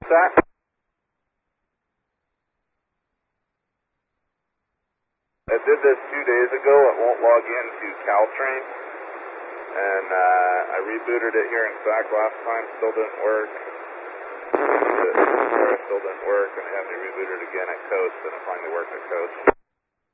That. I did this 2 days ago. It won't log into Caltrain. And I rebooted it here in SAC last time. Still didn't work. Still didn't work. And I had to reboot it again at Coast. And it finally worked at Coast.